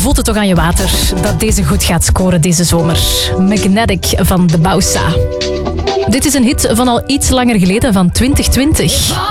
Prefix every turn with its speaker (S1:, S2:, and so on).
S1: voelt het toch aan je water dat deze goed gaat scoren deze zomer. Magnetic van de Bausa. Dit is een hit van al iets langer geleden, van 2020.